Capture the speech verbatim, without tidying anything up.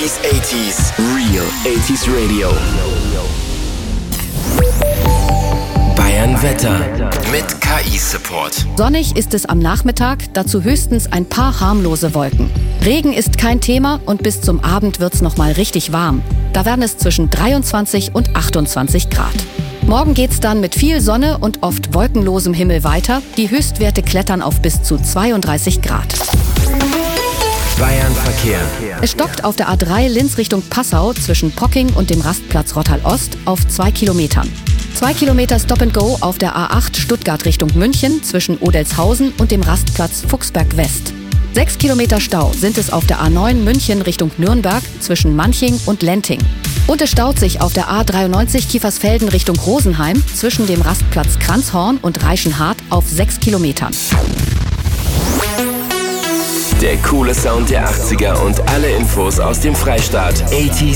Germany's eighties. Real eighties Radio. Bayern Wetter mit K I-Support. Sonnig ist es am Nachmittag, dazu höchstens ein paar harmlose Wolken. Regen ist kein Thema und bis zum Abend wird's noch mal richtig warm. Da werden es zwischen dreiundzwanzig und achtundzwanzig Grad. Morgen geht's dann mit viel Sonne und oft wolkenlosem Himmel weiter. Die Höchstwerte klettern auf bis zu zweiunddreißig Grad. Bayern Verkehr. Es stockt auf der A drei Linz Richtung Passau zwischen Pocking und dem Rastplatz Rottal Ost auf zwei Kilometern. Zwei Kilometer Stop and Go auf der A acht Stuttgart Richtung München zwischen Odelshausen und dem Rastplatz Fuchsberg West. Sechs Kilometer Stau sind es auf der A neun München Richtung Nürnberg zwischen Manching und Lenting. Und es staut sich auf der A dreiundneunzig Kiefersfelden Richtung Rosenheim zwischen dem Rastplatz Kranzhorn und Reichenhart auf sechs Kilometern. Der coole Sound der achtziger und alle Infos aus dem Freistaat. eighties